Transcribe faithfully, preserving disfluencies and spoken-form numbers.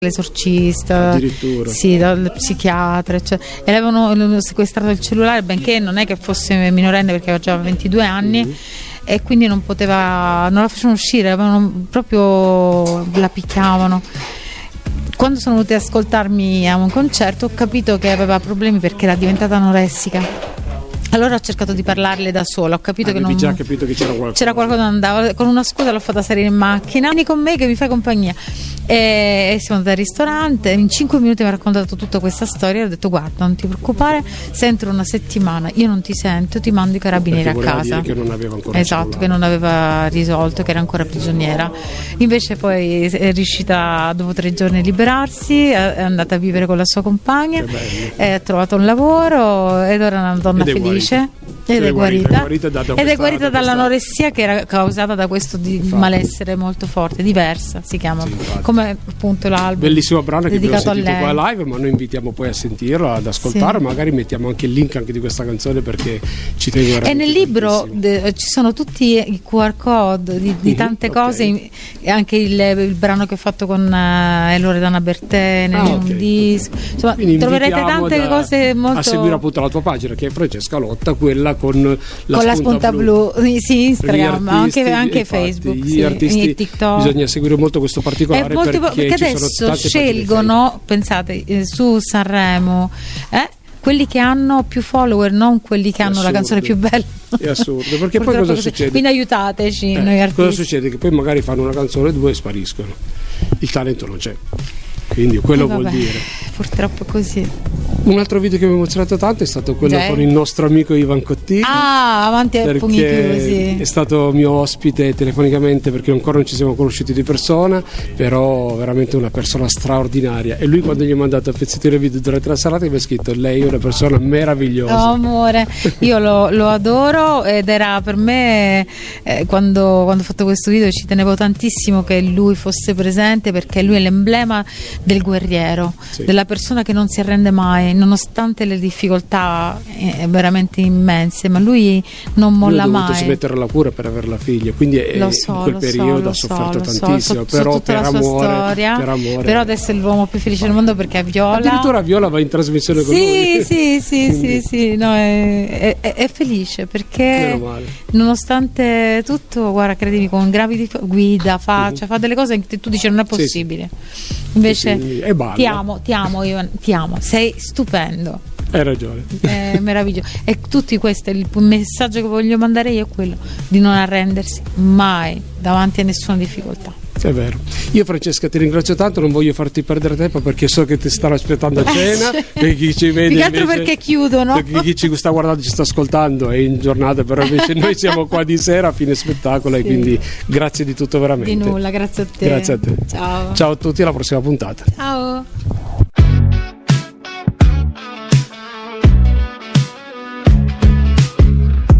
l'esorcista, addirittura sì, dal psichiatra, cioè, e avevano sequestrato il cellulare, benché non è che fosse minorenne perché aveva già ventidue anni, mm-hmm. e quindi non poteva, non la facevano uscire, avevano proprio, la picchiavano. Quando sono venuti ad ascoltarmi a un concerto ho capito che aveva problemi perché era diventata anoressica. Allora ho cercato di parlarle da sola, ho capito Avevi che non già capito che c'era qualcosa. C'era qualcosa che non andava, con una scusa l'ho fatta salire in macchina, vieni con me che mi fai compagnia. E siamo andati al ristorante, in cinque minuti mi ha raccontato tutta questa storia, ho detto guarda non ti preoccupare, se entro una settimana io non ti sento, ti mando i carabinieri perché a casa. Dire che non aveva ancora esatto, che non aveva risolto, che era ancora prigioniera. Invece poi è riuscita dopo tre giorni a liberarsi, è andata a vivere con la sua compagna, ha trovato un lavoro ed ora è una donna felice. Ed è guarita, guarita, guarita ed è guarita dall'anoressia che era causata da questo di malessere molto forte, diversa si chiama, sì, come appunto l'album. Bellissimo brano che abbiamo sentito qua live, ma noi invitiamo poi a sentirlo, ad ascoltarlo, sì. Magari mettiamo anche il link anche di questa canzone perché ci tengo veramente. E nel libro de, ci sono tutti i Q R code di, di tante mm-hmm, cose, okay. Anche il, il brano che ho fatto con uh, Loredana Bertene, ah, okay, un disco, okay. Insomma quindi troverete tante da, cose molto. A seguire appunto la tua pagina che è Francesca Lotta, quella con la, con spunta, la spunta blu, blu. Sì, Instagram, artisti, anche, anche infatti, Facebook, gli sì, artisti, TikTok. Bisogna seguire molto questo particolare molto, perché, perché adesso scelgono, pensate, eh, su Sanremo, eh, quelli che hanno più follower, non quelli che hanno assurdo. La canzone più bella. È assurdo, perché poi cosa così. Succede? Quindi aiutateci, eh, noi artisti. Cosa succede? Che poi magari fanno una canzone e due e spariscono. Il talento non c'è. Quindi quello eh, vuol dire. Purtroppo così. Un altro video che mi ha emozionato tanto è stato quello Già. Con il nostro amico Ivan Cottini. Ah, avanti ai pugni chiusi. È stato mio ospite telefonicamente perché ancora non ci siamo conosciuti di persona, però veramente una persona straordinaria. E lui quando gli ho mandato a pezzettino il video durante la serata mi ha scritto: lei è una persona meravigliosa. Oh, amore, io lo, lo adoro ed era per me eh, quando, quando ho fatto questo video ci tenevo tantissimo che lui fosse presente perché lui è l'emblema del guerriero, sì. Della persona che non si arrende mai nonostante le difficoltà eh, veramente immense, ma lui non molla lui ha mai. Ha dovuto smettere la cura per avere la figlia, quindi è, so, in quel periodo so, ha sofferto so, tantissimo, so, però so per, la amore, storia, per amore però adesso è l'uomo più felice del mondo perché ha Viola. Addirittura Viola va in trasmissione con sì, lui. Sì, sì, quindi. sì, sì, no, è, è, è felice perché nonostante tutto, guarda, credimi, con gravi guida, faccia, uh-huh. fa delle cose che tu dici non è possibile. Sì, sì. Invece sì, ti amo, ti amo Ivan, ti amo, sei stupendo. Hai ragione. È meraviglioso. E tutti questo, il messaggio che voglio mandare io è quello di non arrendersi mai davanti a nessuna difficoltà. È vero. Io Francesca ti ringrazio tanto, non voglio farti perdere tempo perché so che ti stanno aspettando a cena, perché chi ci vede più che altro perché chiudono, perché chi ci sta guardando, ci sta ascoltando è in giornata, però invece noi siamo qua di sera a fine spettacolo, sì. E quindi grazie di tutto veramente. Di nulla, grazie a te. Grazie a te. Ciao. Ciao a tutti, alla prossima puntata. Ciao.